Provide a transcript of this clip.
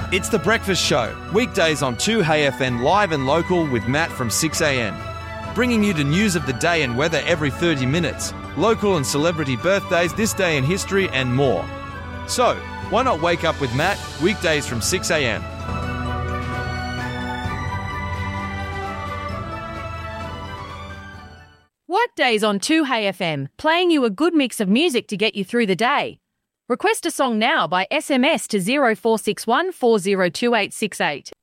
It's The Breakfast Show, weekdays on 2HFN live and local with Matt from 6am. Bringing you the news of the day and weather every 30 minutes, local and celebrity birthdays, this day in history and more. So, why not wake up with Matt, weekdays from 6am. Workdays on 2HFM, playing you a good mix of music to get you through the day. Request a song now by SMS to 0461 402868.